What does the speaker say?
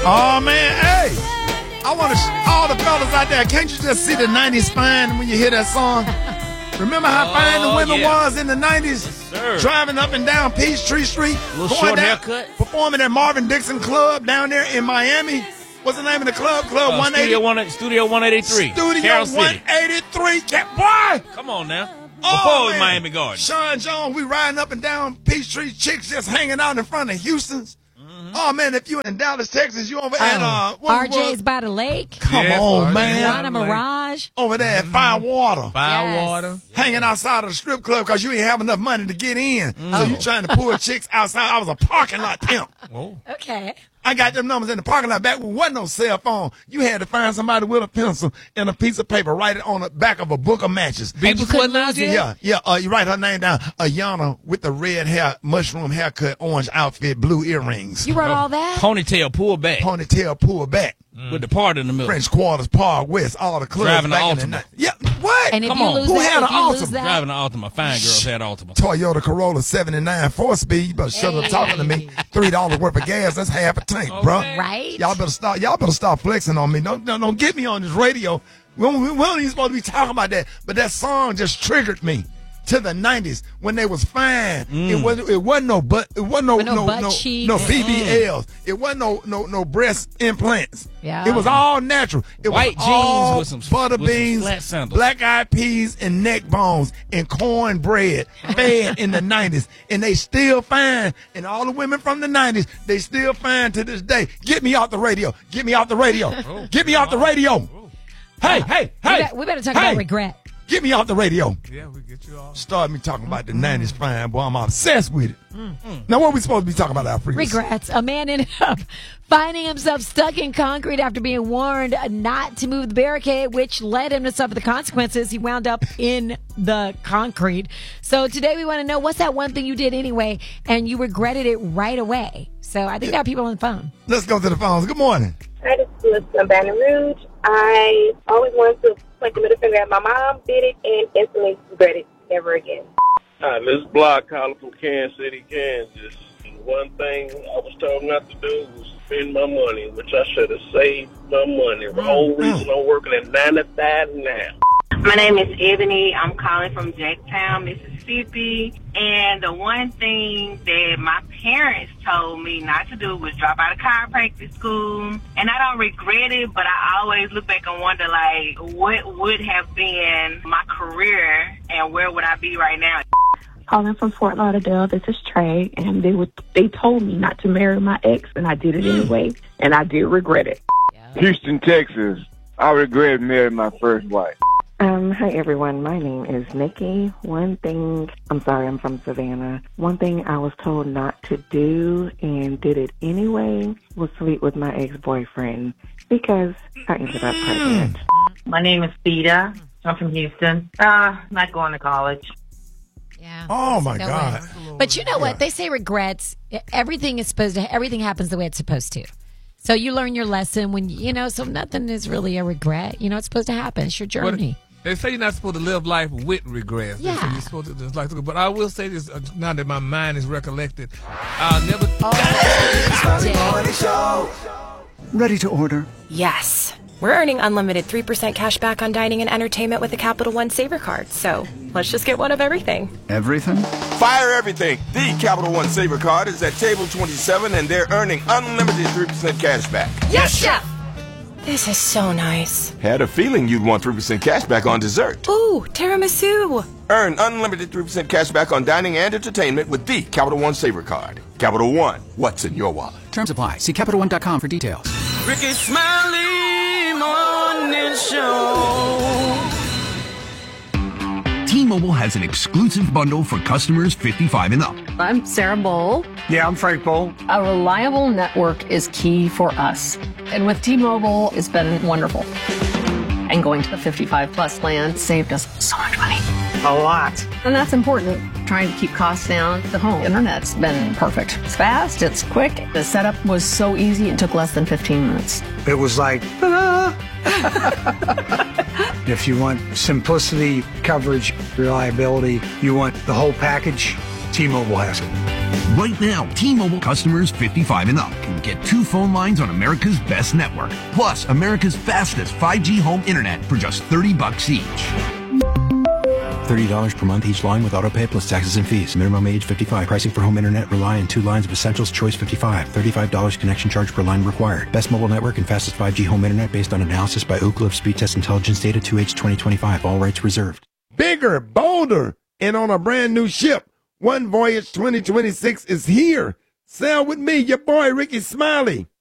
Oh, man, hey. I want all the fellas out there, can't you just see the 90s fine when you hear that song? Remember how fine the women was in the 90s? Yes, driving up and down Peachtree Street. Little short haircut. Performing at Marvin Dixon Club down there in Miami. What's the name of the club? Club 180. Studio 183. Studio Carol 183. Boy! Come on now. Before it was Miami Gardens. Sean Jones, we riding up and down Peachtree. Chicks just hanging out in front of Houston's. Oh, man, if you in Dallas, Texas, you over at RJ's by the lake. Come on, man. Rana Mirage. Over there at Firewater. Firewater. Hanging outside of the strip club because you ain't have enough money to get in. So you trying to pull chicks outside. I was a parking lot pimp. Okay. I got them numbers in the parking lot back when there wasn't no cell phone. You had to find somebody with a pencil and a piece of paper, write it on the back of a book of matches. Beavis wasn't out yet? Yeah. You write her name down. Ayana with the red hair, mushroom haircut, orange outfit, blue earrings. You wrote all that? Ponytail pull back. Ponytail pull back. With the part in the middle. French Quarters, Park West, all the clubs. Driving back the in the Altima. Yeah, what? And if Come you on. lose Who that, had if an you lose Altima? that, Driving the Altima. Fine girls had Altima. Toyota Corolla 79 4-speed. You better shut up talking to me. $3 worth of gas. That's half a tank, bro. right? Y'all better stop flexing on me. Don't get me on this radio. We don't even supposed to be talking about that. But that song just triggered me to the 90s when they was fine. It wasn't no butt. It wasn't no cheeks. no BBLs. It wasn't no breast implants. Yeah. It was all natural. It White was all jeans with some butter beans, flat sandals. black eyed peas, and neck bones and cornbread fed in the 90s. And they still fine. And all the women from the 90s, they still fine to this day. Get me off the radio. Get me off the radio. Get me off the radio. Hey. We better talk about regret. Get me off the radio. Yeah, we get you off. Start me talking about the 90s fine, boy. I'm obsessed with it. Now, what are we supposed to be talking about, Alfred? Regrets. A man ended up finding himself stuck in concrete after being warned not to move the barricade, which led him to suffer the consequences. He wound up in the concrete. So today we want to know, what's that one thing you did anyway and you regretted it right away? So I think we have people on the phone. Let's go to the phones. Good morning. Hi, this is Melissa Baton Rouge. I always wanted to point the middle finger at my mom, did it, and instantly regret it. Never again. Hi, this is Block calling from Kansas City, Kansas. One thing I was told not to do was spend my money, which I should have saved my money. The whole reason I'm working at 9 to 5 now. My name is Ebony. I'm calling from Jacktown, Mississippi. And the one thing that my parents told me not to do was drop out of chiropractic school. And I don't regret it, but I always look back and wonder, like, what would have been my career and where would I be right now? Calling from Fort Lauderdale. This is Trey, and they told me not to marry my ex, and I did it anyway, and I did regret it. Houston, Texas. I regret marrying my first wife. Hi everyone, my name is Nikki. I'm from Savannah. One thing I was told not to do and did it anyway was sleep with my ex-boyfriend because I ended up pregnant. My name is Theda. I'm from Houston. Not going to college. Yeah. Oh my God. But you know what? They say regrets. Everything happens the way it's supposed to. So you learn your lesson when, so nothing is really a regret. It's supposed to happen. It's your journey. They say you're not supposed to live life with regrets. Yeah. They say you're supposed to just like to go. But I will say this, now that my mind is recollected, I'll never... Ready to order? Yes. We're earning unlimited 3% cash back on dining and entertainment with a Capital One Saver card. So let's just get one of everything. Everything? Fire everything. The Capital One Saver card is at table 27, and they're earning unlimited 3% cash back. Yes, Chef! This is so nice. Had a feeling you'd want 3% cash back on dessert. Ooh, tiramisu. Earn unlimited 3% cash back on dining and entertainment with the Capital One Saver card. Capital One, what's in your wallet? Terms apply. See CapitalOne.com for details. Ricky Smiley Morning Show. T-Mobile has an exclusive bundle for customers 55 and up. I'm Sarah Bowl. Yeah, I'm Frank Bowl. A reliable network is key for us. And with T-Mobile, it's been wonderful. And going to the 55-plus plan saved us so much money. A lot. And that's important. Trying to keep costs down. The home internet's been perfect. It's fast, it's quick. The setup was so easy, it took less than 15 minutes. It was like, if you want simplicity, coverage, reliability, you want the whole package, T-Mobile has it. Right now, T-Mobile customers 55 and up can get 2 phone lines on America's best network, plus America's fastest 5G home internet for just $30 each. $30 per month each line with autopay plus taxes and fees. Minimum age 55. Pricing for home internet rely on 2 lines of Essentials Choice 55. $35 connection charge per line required. Best mobile network and fastest 5G home internet based on analysis by Ookla of Speed Test Intelligence data 2H 2025. All rights reserved. Bigger, bolder, and on a brand new ship. One Voyage 2026 is here. Sail with me, your boy Ricky Smiley.